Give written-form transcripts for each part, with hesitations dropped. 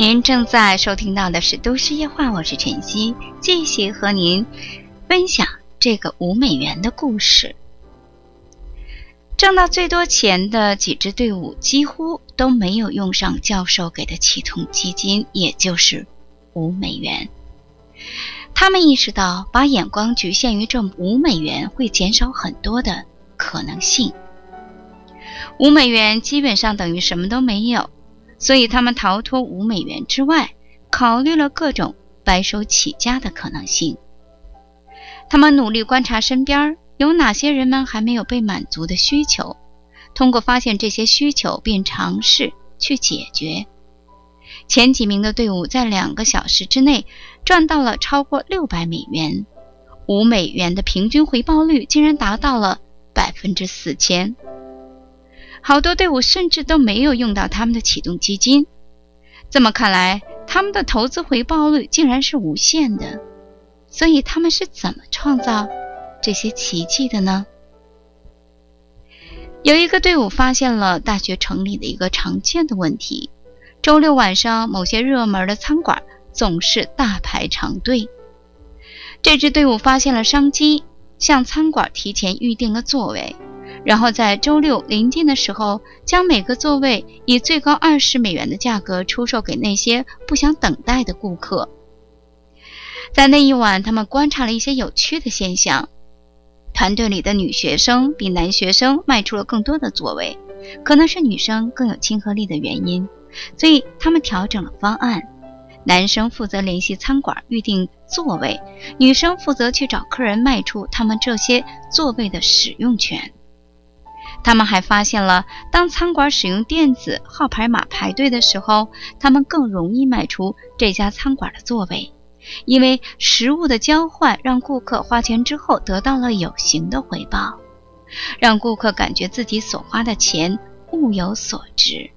您正在收听到的是都市夜话，我是晨曦，继续和您分享这个$5的故事。挣到最多钱的几支队伍几乎都没有用上教授给的启动基金，也就是$5。他们意识到把眼光局限于这$5会减少很多的可能性。$5基本上等于什么都没有，所以他们逃脱$5之外，考虑了各种白手起家的可能性。他们努力观察身边有哪些人们还没有被满足的需求，通过发现这些需求并尝试去解决。前几名的队伍在2个小时之内赚到了超过$600，$5的平均回报率竟然达到了4000%。好多队伍甚至都没有用到他们的启动基金，这么看来，他们的投资回报率竟然是无限的。所以他们是怎么创造这些奇迹的呢？有一个队伍发现了大学城里的一个常见的问题，周六晚上某些热门的餐馆总是大排长队。这支队伍发现了商机，向餐馆提前预定了座位，然后在周六临近的时候，将每个座位以最高$20的价格出售给那些不想等待的顾客。在那一晚，他们观察了一些有趣的现象。团队里的女学生比男学生卖出了更多的座位，可能是女生更有亲和力的原因，所以他们调整了方案。男生负责联系餐馆预订座位，女生负责去找客人卖出他们这些座位的使用权。他们还发现了，当餐馆使用电子号牌码排队的时候，他们更容易卖出这家餐馆的座位，因为食物的交换让顾客花钱之后得到了有形的回报，让顾客感觉自己所花的钱物有所值。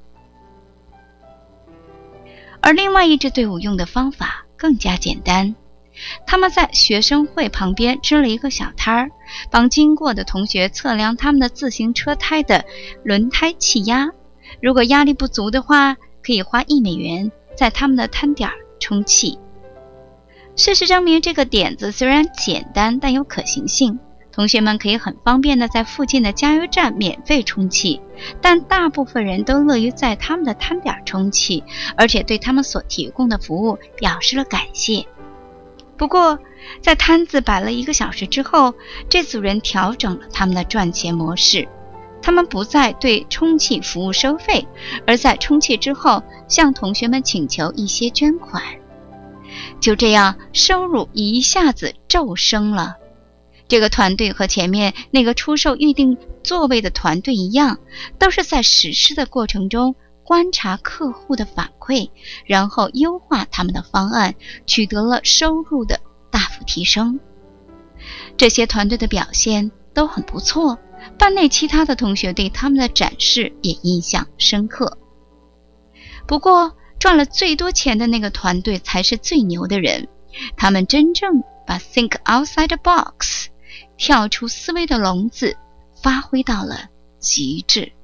而另外一支队伍用的方法更加简单，他们在学生会旁边支了一个小摊儿，帮经过的同学测量他们的自行车胎的轮胎气压，如果压力不足的话，可以花$1在他们的摊点充气。事实证明，这个点子虽然简单，但有可行性。同学们可以很方便的在附近的加油站免费充气，但大部分人都乐于在他们的摊点充气，而且对他们所提供的服务表示了感谢。不过，在摊子摆了1个小时之后，这组人调整了他们的赚钱模式。他们不再对充气服务收费，而在充气之后向同学们请求一些捐款。就这样，收入一下子骤升了。这个团队和前面那个出售预定座位的团队一样，都是在实施的过程中观察客户的反馈，然后优化他们的方案，取得了收入的大幅提升。这些团队的表现都很不错，班内其他的同学对他们的展示也印象深刻。不过，赚了最多钱的那个团队才是最牛的人，他们真正把 think outside the box 跳出思维的笼子发挥到了极致。